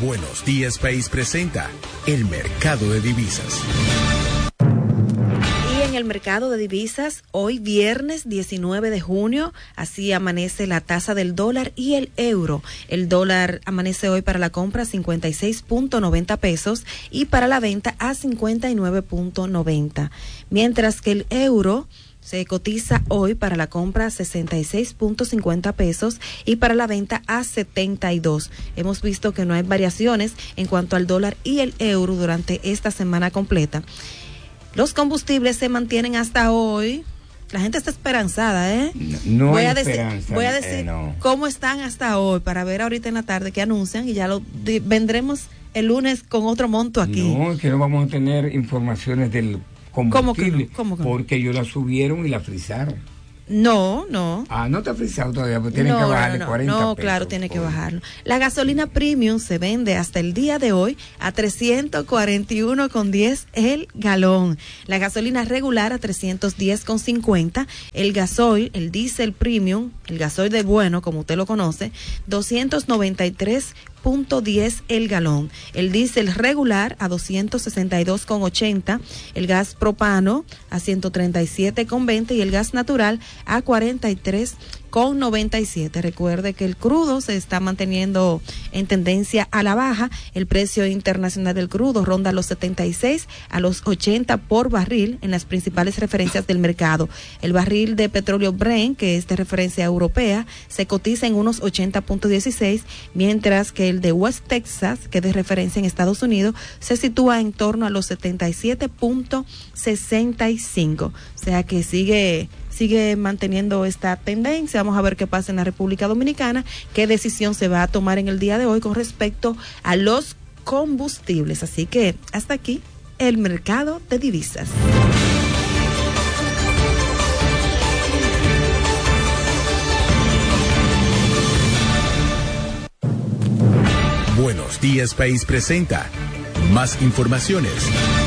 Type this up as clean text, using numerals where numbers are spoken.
Buenos Días País presenta el mercado de divisas. Y en el mercado de divisas, hoy viernes 19 de junio, así amanece la tasa del dólar y el euro. El dólar amanece hoy para la compra a 56.90 pesos y para la venta a 59.90. Mientras que el euro se cotiza hoy para la compra a 66.50 pesos y para la venta a 72. Hemos visto que no hay variaciones en cuanto al dólar y el euro durante esta semana completa. Los combustibles se mantienen hasta hoy. La gente está esperanzada, ¿eh? No voy hay a decir, esperanza. Voy a decir No. cómo están hasta hoy para ver ahorita en la tarde qué anuncian y ya vendremos el lunes con otro monto aquí. No, es que no vamos a tener informaciones del combustible. ¿Cómo que no? Porque ellos la subieron y la frizaron. No. Ah, no está frisado todavía, pues tienen que bajarle 40 pesos. No, claro, tiene que bajarlo. La gasolina premium se vende hasta el día de hoy a 341,10 el galón. La gasolina regular a 310,50. El gasoil, el diésel premium, el gasoil de bueno, como usted lo conoce, 293.10 el galón. El diésel regular a 262,80, el gas propano a 137,20 y el gas natural a 43,97. Recuerde que el crudo se está manteniendo en tendencia a la baja. El precio internacional del crudo ronda los 76 a los 80 por barril en las principales referencias del mercado. El barril de petróleo Brent, que es de referencia europea, se cotiza en unos 80.16, mientras que el de West Texas, que es de referencia en Estados Unidos, se sitúa en torno a los 77.65. O sea que sigue manteniendo esta tendencia. Vamos a ver qué pasa en la República Dominicana, qué decisión se va a tomar en el día de hoy con respecto a los combustibles. Así que hasta aquí el mercado de divisas. Buenos Días País presenta más informaciones,